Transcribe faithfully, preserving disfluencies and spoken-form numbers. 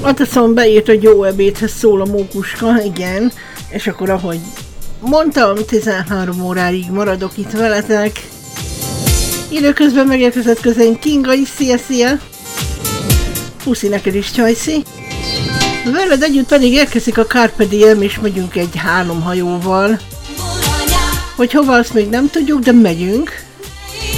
Ataszon beírt, hogy jó ebédhez szól a mókuska, igen, és akkor ahogy mondtam, tizenhárom óráig maradok itt veletek. Időközben megérkezett közénk Kinga is, szia, szia! Puszi neked is, Csajci! Veled együtt pedig érkezik a Carpe Diem, és megyünk egy három hajóval. Hogy hova, azt még nem tudjuk, de megyünk.